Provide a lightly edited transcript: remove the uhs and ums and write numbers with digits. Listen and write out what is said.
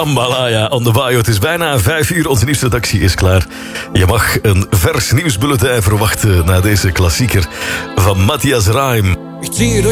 Jambalaya on the Bayou. Het is bijna 5 uur, onze nieuwsredactie is klaar. Je mag een vers nieuwsbulletin verwachten na deze klassieker van Matthias Reim. Ich ziehe durch